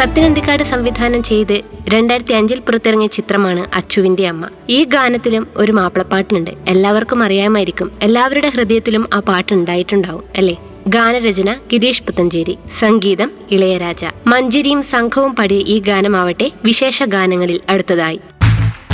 സത്യനന്ദിക്കാട് സംവിധാനം ചെയ്ത് 2005 പുറത്തിറങ്ങിയ ചിത്രമാണ് അച്ചുവിന്റെ അമ്മ. ഈ ഗാനത്തിലും ഒരു മാപ്പിളപ്പാട്ടുണ്ട്. എല്ലാവർക്കും അറിയാമായിരിക്കും. എല്ലാവരുടെ ഹൃദയത്തിലും ആ പാട്ട് ഉണ്ടായിട്ടുണ്ടാവും അല്ലേ? ഗാനരചന ഗിരീഷ് പുത്തഞ്ചേരി, സംഗീതം ഇളയരാജ. മഞ്ജരിയും സംഘവും പാടിയ ഈ ഗാനമാവട്ടെ വിശേഷ ഗാനങ്ങളിൽ അടുത്തതായി.